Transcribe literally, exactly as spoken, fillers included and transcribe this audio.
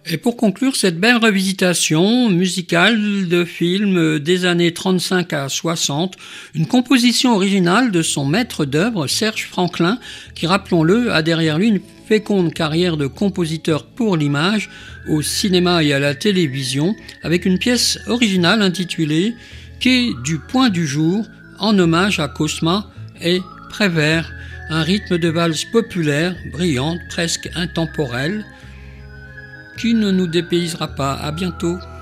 Et pour conclure cette belle revisitation musicale de films des années trente-cinq à soixante, une composition originale de son maître d'œuvre Serge Franklin, qui, rappelons-le, a derrière lui une féconde carrière de compositeur pour l'image, au cinéma et à la télévision, avec une pièce originale intitulée « Quai du point du jour » en hommage à Cosma et Prévert, un rythme de valse populaire, brillante, presque intemporelle, qui ne nous dépaysera pas. À bientôt.